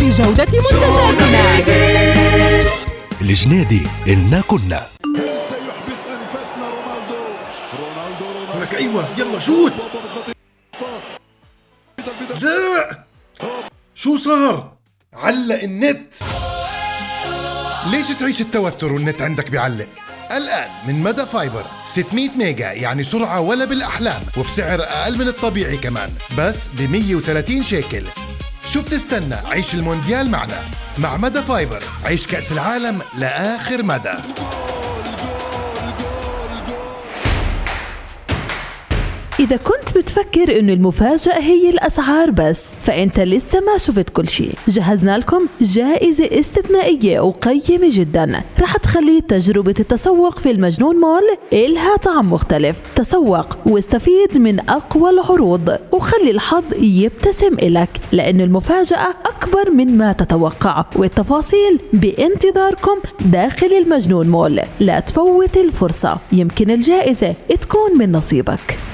بجودة منتجاتنا. الجنيدي إلنا كنا. سيحبس أنفاسنا رونالدو. لك أيوة يلا شوت. لا شو صار؟ علق النت. ليش تعيش التوتر والنت عندك بيعلق؟ الآن من مدى فايبر 600 ميجا، يعني سرعة ولا بالأحلام، وبسعر أقل من الطبيعي كمان، بس ب 130 شيكل. شو بتستنى؟ عيش المونديال معنا. مع مدى فايبر عيش كأس العالم لآخر مدى. إذا كنت بتفكر إنه المفاجأة هي الأسعار بس، فأنت لسه ما شفت كل شيء. جهزنا لكم جائزة استثنائية وقيمة جدا رح تخلي تجربة التسوق في المجنون مول إلها طعم مختلف. تسوق واستفيد من أقوى العروض وخلي الحظ يبتسم إلك، لأن المفاجأة أكبر من ما تتوقع، والتفاصيل بانتظاركم داخل المجنون مول. لا تفوت الفرصة، يمكن الجائزة تكون من نصيبك.